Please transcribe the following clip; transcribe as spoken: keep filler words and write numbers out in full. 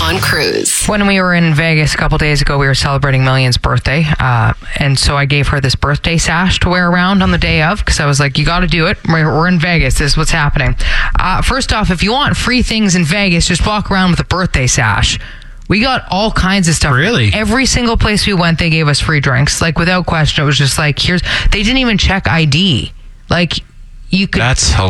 on Cruise. When we were in Vegas a couple days ago, we were celebrating Million's birthday. Uh, and so I gave her this birthday sash to wear around on the day of because I was like, you got to do it. We're, we're in Vegas. This is what's happening. Uh, first off, if you want free things in Vegas, just walk around with a birthday sash. We got all kinds of stuff. Really? Every single place we went, they gave us free drinks. Like, without question, it was just like, here's... They didn't even check I D. Like, you could... That's hilarious.